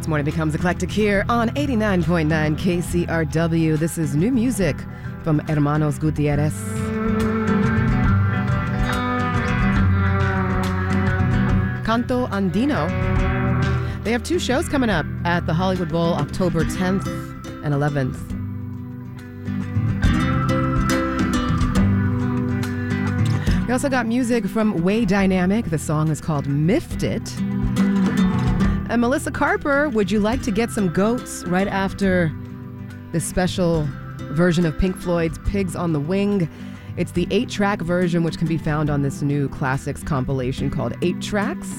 Morning Becomes Eclectic here on 89.9 KCRW. This is new music from Hermanos Gutierrez. Canto Andino. They have two shows coming up at the Hollywood Bowl October 10th and 11th. We also got music from Way Dynamic. The song is called Miffed It. And Melissa Carper, would you like to get some goats right after this special version of Pink Floyd's Pigs on the Wing? It's the 8-track version, which can be found on this new classics compilation called 8 Tracks.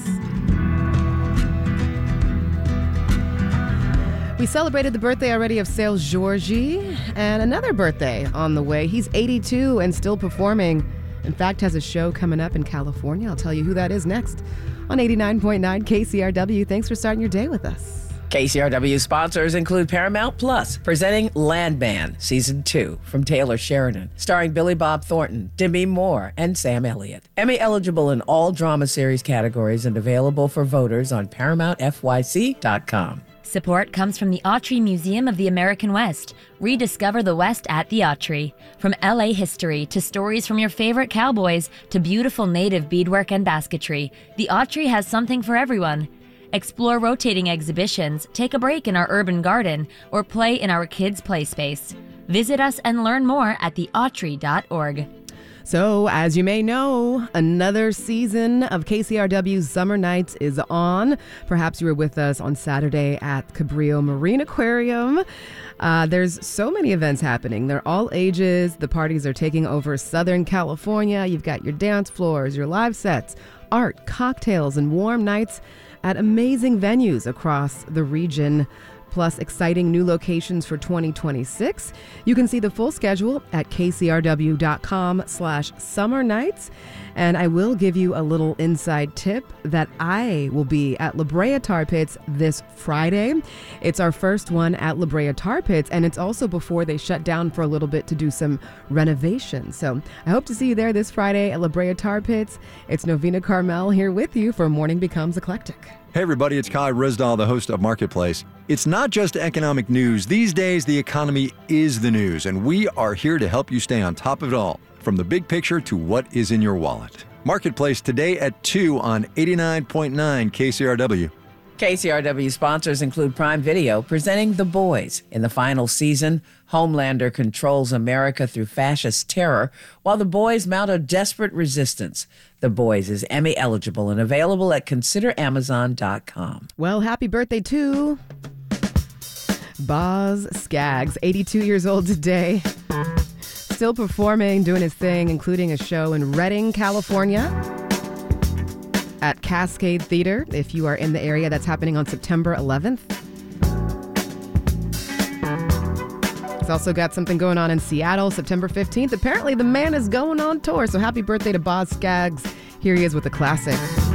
We celebrated the birthday already of Serge Georgie, and another birthday on the way. He's 82 and still performing. In fact, has a show coming up in California. I'll tell you who that is next on 89.9 KCRW. Thanks for starting your day with us. KCRW sponsors include Paramount Plus, presenting Landman Season 2 from Taylor Sheridan, starring Billy Bob Thornton, Demi Moore, and Sam Elliott. Emmy eligible in all drama series categories and available for voters on ParamountFYC.com. Support comes from the Autry Museum of the American West. Rediscover the West at the Autry. From LA history to stories from your favorite cowboys to beautiful native beadwork and basketry, the Autry has something for everyone. Explore rotating exhibitions, take a break in our urban garden, or play in our kids' play space. Visit us and learn more at theautry.org. So, as you may know, another season of KCRW's Summer Nights is on. Perhaps you were with us on Saturday at Cabrillo Marine Aquarium. There's so many events happening. They're all ages. The parties are taking over Southern California. You've got your dance floors, your live sets, art, cocktails, and warm nights at amazing venues across the region, plus exciting new locations for 2026. You can see the full schedule at kcrw.com/summer nights. And I will give you a little inside tip that I will be at La Brea Tar Pits this Friday. It's our first one at La Brea Tar Pits, and it's also before they shut down for a little bit to do some renovation. So I hope to see you there this Friday at La Brea Tar Pits. It's Novena Carmel here with you for Morning Becomes Eclectic. Hey everybody, it's Kai Rizdal, the host of Marketplace. It's not just economic news. These days, the economy is the news, and we are here to help you stay on top of it all, from the big picture to what is in your wallet. Marketplace today at 2 on 89.9 KCRW. KCRW sponsors include Prime Video, presenting The Boys. In the final season, Homelander controls America through fascist terror, while the boys mount a desperate resistance. The Boys is Emmy eligible and available at consideramazon.com. Well, happy birthday to Boz Scaggs, 82 years old today. Still performing, doing his thing, including a show in Redding, California at Cascade Theater. If you are in the area, that's happening on September 11th. He's also got something going on in Seattle, September 15th. Apparently, the man is going on tour, so happy birthday to Boz Scaggs. Here he is with a classic.